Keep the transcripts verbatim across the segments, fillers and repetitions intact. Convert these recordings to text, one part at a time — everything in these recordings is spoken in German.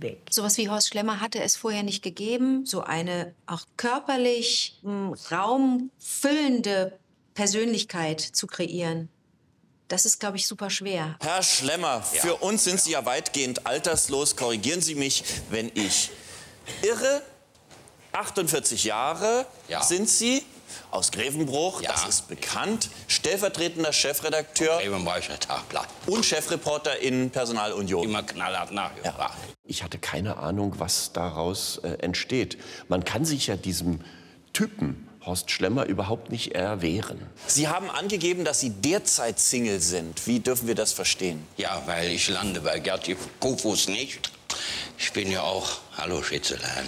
weg. Sowas wie Horst Schlemmer hatte es vorher nicht gegeben. So eine auch körperlich mh, raumfüllende Persönlichkeit zu kreieren. Das ist, glaube ich, super schwer. Herr Schlemmer, ja. Für uns sind Sie ja weitgehend alterslos. Korrigieren Sie mich, wenn ich irre. achtundvierzig Jahre ja. sind Sie. Aus Grevenbruch, ja. das ist bekannt. Stellvertretender Chefredakteur und Chefreporter in Personal Union. Immer knallhart nachgefragt. Ja. Ich hatte keine Ahnung, was daraus äh, entsteht. Man kann sich ja diesem Typen Horst Schlemmer überhaupt nicht erwehren. Sie haben angegeben, dass Sie derzeit Single sind. Wie dürfen wir das verstehen? Ja, weil ich lande bei Gerti Kofus nicht. Ich bin ja auch... Hallo, Schitzelein.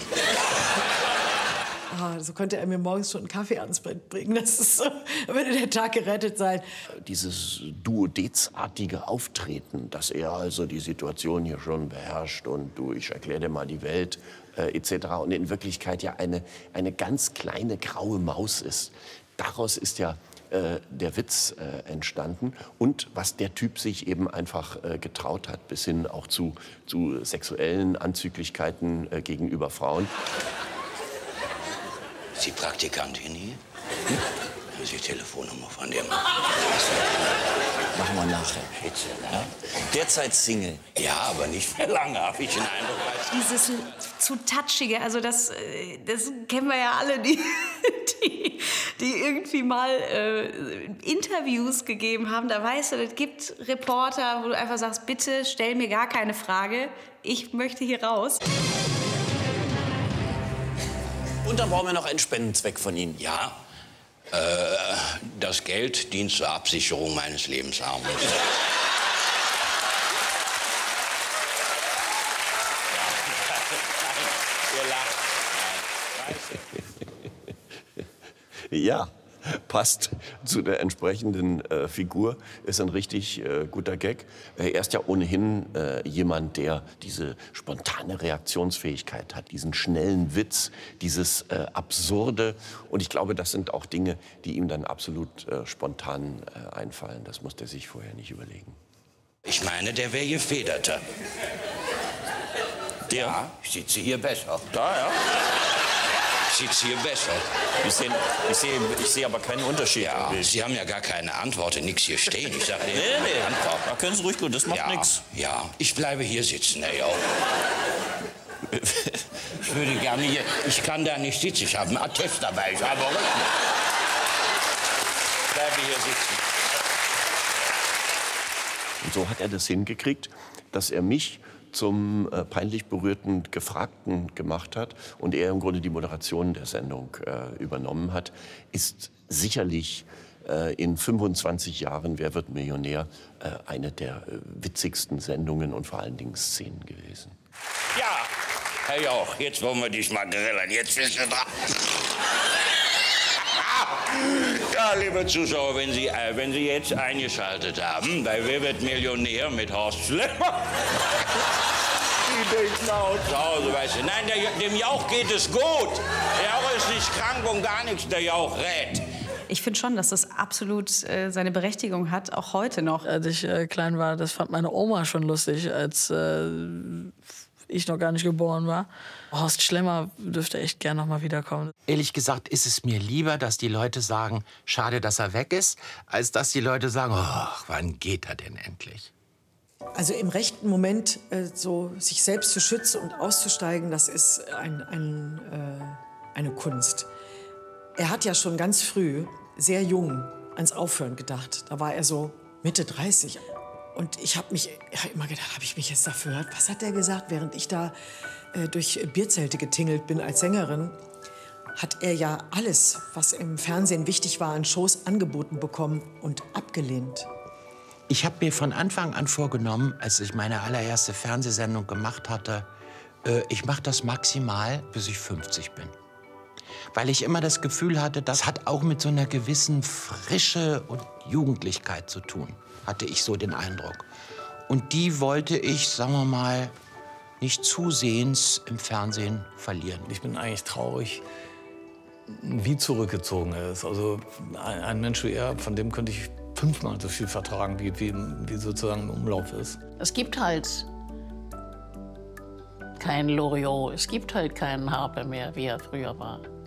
Ah, so könnte er mir morgens schon einen Kaffee ans Bett bringen. Das ist so, würde der Tag gerettet sein. Dieses duodezartige Auftreten, dass er also die Situation hier schon beherrscht und du, ich erkläre dir mal die Welt, äh, et cetera. Und in Wirklichkeit ja eine, eine ganz kleine graue Maus ist. Daraus ist ja äh, der Witz äh, entstanden. Und was der Typ sich eben einfach äh, getraut hat, bis hin auch zu, zu sexuellen Anzüglichkeiten äh, gegenüber Frauen. Ist die Praktikantin hier? Hm? Haben Sie die Telefonnummer von dem? Machen wir nachher. Schätze, ne? Derzeit Single. Ja, aber nicht mehr lange, habe ich den Eindruck. Dieses zu touchige, also das, das kennen wir ja alle, die, die, die irgendwie mal äh, Interviews gegeben haben. Da weißt du, es gibt Reporter, wo du einfach sagst, bitte stell mir gar keine Frage, ich möchte hier raus. Und dann brauchen wir noch einen Spendenzweck von Ihnen. Ja, äh, das Geld dient zur Absicherung meines Lebensabends. Ja, passt zu der entsprechenden äh, Figur. Ist ein richtig äh, guter Gag. Äh, er ist ja ohnehin äh, jemand, der diese spontane Reaktionsfähigkeit hat, diesen schnellen Witz, dieses äh, Absurde. Und ich glaube, das sind auch Dinge, die ihm dann absolut äh, spontan äh, einfallen. Das musste er sich vorher nicht überlegen. Ich meine, der wäre gefederter. Der? Ja, ich sitze hier besser. Da, ja. Ich sitze hier besser. Ich sehe ich seh, ich seh aber keinen Unterschied. Ja, Sie haben ja gar keine Antwort, nichts hier stehen. Ich sage, nee, nee, Antwort. Da können Sie ruhig gut, das macht ja, nichts. Ja, ich bleibe hier sitzen, Herr Jauch. Ich würde gerne hier, ich kann da nicht sitzen, ich habe einen Attest dabei, ich habe Rücken. Ich bleibe hier sitzen. Und so hat er das hingekriegt, dass er mich zum äh, peinlich berührten Gefragten gemacht hat und er im Grunde die Moderation der Sendung äh, übernommen hat, ist sicherlich äh, in fünfundzwanzig Jahren Wer wird Millionär äh, eine der äh, witzigsten Sendungen und vor allen Dingen Szenen gewesen. Ja, Herr Jauch, jetzt wollen wir dich mal grillern, jetzt bist du dran. Ja, liebe Zuschauer, wenn Sie, äh, wenn Sie jetzt eingeschaltet haben bei Wer wird Millionär mit Horst Schlemmer. Die denken auch zu Hause, weißt du. Nein, der, dem Jauch geht es gut. Der Jauch ist nicht krank und gar nichts, der Jauch rät. Ich finde schon, dass das absolut äh, seine Berechtigung hat, auch heute noch. Als ich äh, klein war, das fand meine Oma schon lustig, als äh, ich noch gar nicht geboren war. Horst Schlemmer dürfte echt gern noch mal wiederkommen. Ehrlich gesagt ist es mir lieber, dass die Leute sagen, schade, dass er weg ist, als dass die Leute sagen, oh, wann geht er denn endlich? Also im rechten Moment äh, so sich selbst zu schützen und auszusteigen, das ist ein, ein, äh, eine Kunst. Er hat ja schon ganz früh, sehr jung, ans Aufhören gedacht. Da war er so Mitte dreißig. Und ich habe mich hab immer gedacht, habe ich mich jetzt dafür gehört? Was hat er gesagt, während ich da äh, durch Bierzelte getingelt bin als Sängerin? Hat er ja alles, was im Fernsehen wichtig war, an Shows angeboten bekommen und abgelehnt. Ich habe mir von Anfang an vorgenommen, als ich meine allererste Fernsehsendung gemacht hatte, äh, ich mache das maximal, bis ich fünfzig bin. Weil ich immer das Gefühl hatte, das hat auch mit so einer gewissen Frische und Jugendlichkeit zu tun, hatte ich so den Eindruck. Und die wollte ich, sagen wir mal, nicht zusehends im Fernsehen verlieren. Ich bin eigentlich traurig, wie zurückgezogen er ist. Also ein, ein Mensch wie er, von dem könnte ich fünfmal so viel vertragen, wie, wie, wie sozusagen im Umlauf ist. Es gibt halt keinen Loriot, es gibt halt keinen Harpe mehr, wie er früher war.